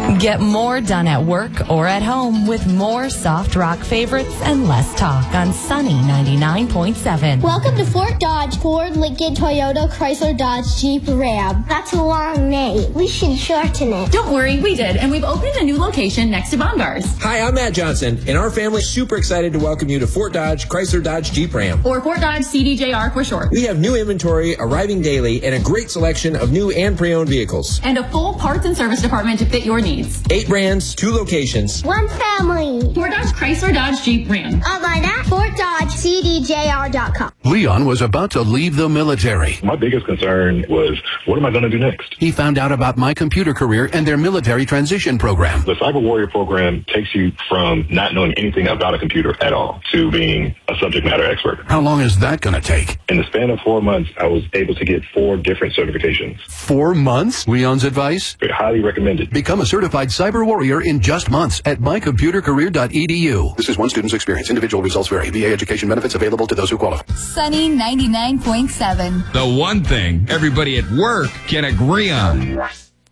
Get more done at work or at home with more soft rock favorites and less talk on Sunny 99.7. Welcome to Fort Dodge, Ford, Lincoln, Toyota, Chrysler, Dodge, Jeep, Ram. That's a long name. We should shorten it. Don't worry, we did, and we've opened a new location next to Bongars. Hi, I'm Matt Johnson, and our family is super excited to welcome you to Fort Dodge, Chrysler, Dodge, Jeep, Ram. Or Fort Dodge CDJR for short. We have new inventory arriving daily and a great selection of new and pre-owned vehicles. And a full parts and service department to fit your needs. 8 brands, 2 locations. One family. Fort Dodge, Chrysler, Dodge, Jeep, Ram. Online at FortDodgeCDJR.com. Leon was about to leave the military. My biggest concern was, what am I going to do next? He found out about My Computer Career and their military transition program. The Cyber Warrior program takes you from not knowing anything about a computer at all to being a subject matter expert. How long is that going to take? In the span of 4 months, I was able to get 4 different certifications. 4 months? Leon's advice? Highly recommended. Become a certified cyber warrior in just months at mycomputercareer.edu. This is one student's experience. Individual results vary. VA education benefits available to those who qualify. Sunny 99.7. The one thing everybody at work can agree on.